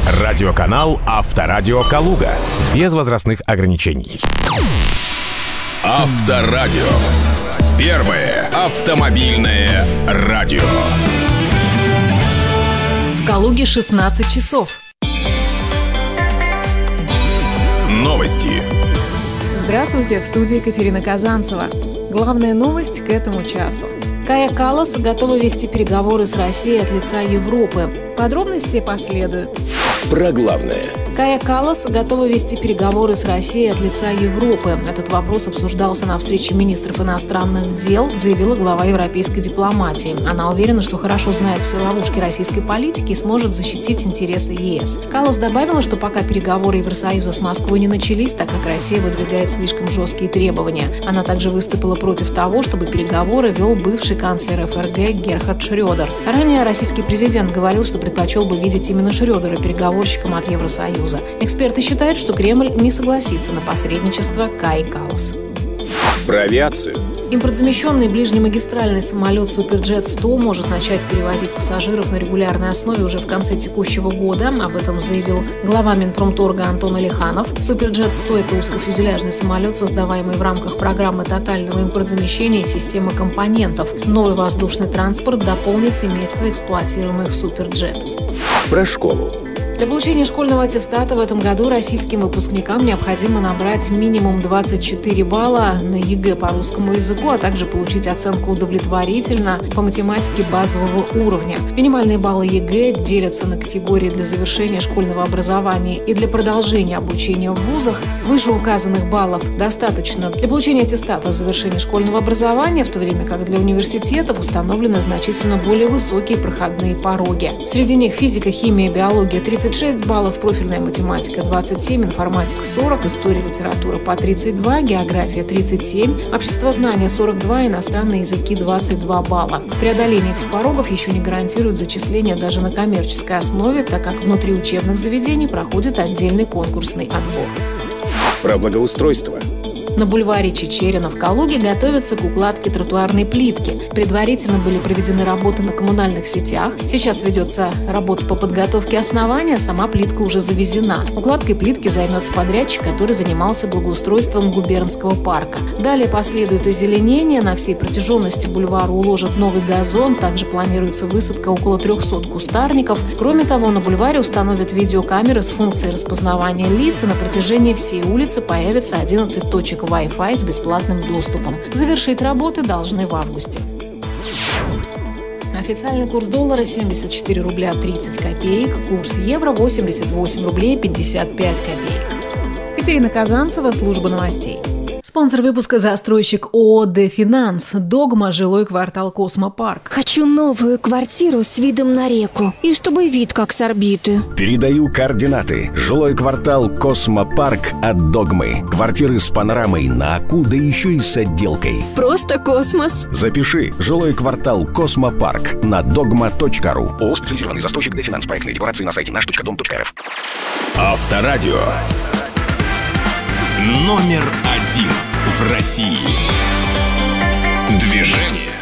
Радиоканал «Авторадио Калуга». Без возрастных ограничений. Авторадио. Первое автомобильное радио. В Калуге 16 часов. Новости. Здравствуйте, в студии Екатерина Казанцева. Главная новость к этому часу. Кая Каллас готова вести переговоры с Россией от лица Европы. Подробности последуют. Про главное. Кая Каллас готова вести переговоры с Россией от лица Европы. Этот вопрос обсуждался на встрече министров иностранных дел, заявила глава европейской дипломатии. Она уверена, что хорошо знает все ловушки российской политики и сможет защитить интересы ЕС. Каллас добавила, что пока переговоры Евросоюза с Москвой не начались, так как Россия выдвигает слишком жесткие требования. Она также выступила против того, чтобы переговоры вел бывший канцлер ФРГ Герхард Шрёдер. Ранее российский президент говорил, что предпочел бы видеть именно Шрёдера переговорщиком от Евросоюза. Эксперты считают, что Кремль не согласится на посредничество Каи Каллас. Про авиацию. Импортзамещенный ближнемагистральный самолет Суперджет-100 может начать перевозить пассажиров на регулярной основе уже в конце текущего года. Об этом заявил глава Минпромторга Антон Алиханов. Суперджет-100 – это узкофюзеляжный самолет, создаваемый в рамках программы тотального импортзамещения и системы компонентов. Новый воздушный транспорт дополнит семейство эксплуатируемых Суперджет. Про школу. Для получения школьного аттестата в этом году российским выпускникам необходимо набрать минимум 24 балла на ЕГЭ по русскому языку, а также получить оценку удовлетворительно по математике базового уровня. Минимальные баллы ЕГЭ делятся на категории для завершения школьного образования и для продолжения обучения в вузах. Вышеуказанных баллов достаточно для получения аттестата о завершении школьного образования, в то время как для университетов установлены значительно более высокие проходные пороги. Среди них физика, химия, биология 36 баллов, профильная математика 27, информатика 40, история, литература по 32, география 37, обществознание 42, иностранные языки 22 балла. Преодоление этих порогов еще не гарантирует зачисление даже на коммерческой основе, так как внутри учебных заведений проходит отдельный конкурсный отбор. Про благоустройство. На бульваре Чичерина в Калуге готовятся к укладке тротуарной плитки. Предварительно были проведены работы на коммунальных сетях. Сейчас ведется работа по подготовке основания, сама плитка уже завезена. Укладкой плитки займется подрядчик, который занимался благоустройством губернского парка. Далее последует озеленение. На всей протяженности бульвара уложат новый газон. Также планируется высадка около 300 кустарников. Кроме того, на бульваре установят видеокамеры с функцией распознавания лиц, и на протяжении всей улицы появится 11 точек Wi-Fi с бесплатным доступом. Завершить работы должны в августе. Официальный курс доллара 74 рубля 30 копеек, курс евро 88 рублей 55 копеек. Екатерина Казанцева, служба новостей. Спонсор выпуска — застройщик ООО «Дефинанс». «Догма», жилой квартал «Космопарк». Хочу новую квартиру с видом на реку. И чтобы вид как с орбиты. Передаю координаты. Жилой квартал «Космопарк» от «Догмы». Квартиры с панорамой на Аку, да еще и с отделкой. Просто космос. Запиши. Жилой квартал «Космопарк» на dogma.ru. ООО «Специализированный застройщик «Дефинанс». Проектные декларации на сайте наш.дом.рф. Авторадио. Номер один в России. Движение